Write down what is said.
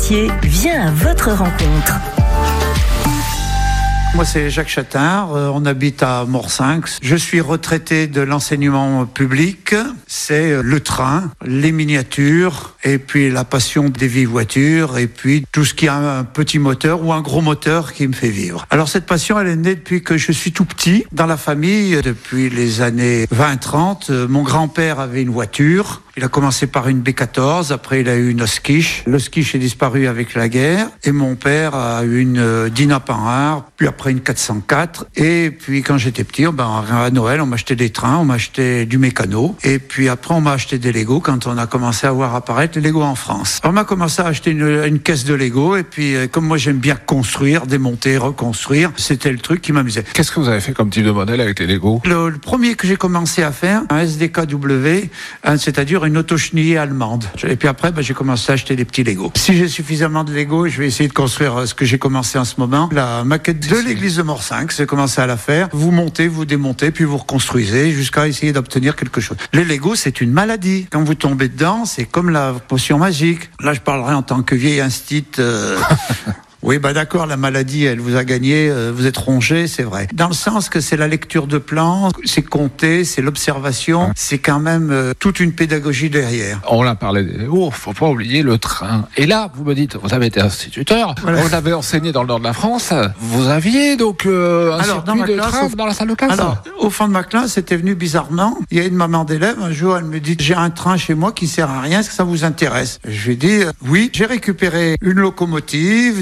métier vient à votre rencontre. Moi, c'est Jacques Chattard. On habite à Morsinx. Je suis retraité de l'enseignement public. C'est le train, les miniatures, et puis la passion des vieilles voitures, et puis tout ce qui a un petit moteur ou un gros moteur qui me fait vivre. Alors, cette passion, elle est née depuis que je suis tout petit. Dans la famille, depuis les années 20-30, mon grand-père avait une voiture. Il a commencé par une B14, après il a eu une Oskish. L'Oskish est disparu avec la guerre, et mon père a eu une Dinah Panhard, puis après une 404. Et puis quand j'étais petit, à Noël, on m'achetait des trains, on m'achetait du mécano. Et puis après, on m'a acheté des Lego quand on a commencé à voir apparaître les Lego en France. On m'a commencé à acheter une caisse de Lego, et puis comme moi j'aime bien construire, démonter, reconstruire, c'était le truc qui m'amusait. Qu'est-ce que vous avez fait comme type de modèle avec les Lego ? Le premier que j'ai commencé à faire, un SDKW, c'est-à-dire une autochenillée allemande. Et puis après, j'ai commencé à acheter des petits Lego. Si j'ai suffisamment de Lego, je vais essayer de construire ce que j'ai commencé en ce moment. La maquette de l'église de Morsinx, j'ai commencé à la faire. Vous montez, vous démontez, puis vous reconstruisez jusqu'à essayer d'obtenir quelque chose. Les Lego, c'est une maladie. Quand vous tombez dedans, c'est comme la potion magique. Là, je parlerai en tant que vieil instit. Oui, d'accord, la maladie, elle vous a gagné, vous êtes rongé, c'est vrai. Dans le sens que c'est la lecture de plans, c'est compter, c'est l'observation, c'est quand même toute une pédagogie derrière. On a parlé des Lego, faut pas oublier le train. Et là, vous me dites, vous avez été instituteur, voilà. Vous avez enseigné dans le nord de la France, vous aviez donc un circuit de train dans la salle de classe. Alors, au fond de ma classe, c'était venu bizarrement. Il y a une maman d'élève, un jour, elle me dit, j'ai un train chez moi qui sert à rien, est-ce que ça vous intéresse ? Je lui ai dit, oui, j'ai récupéré une locomotive,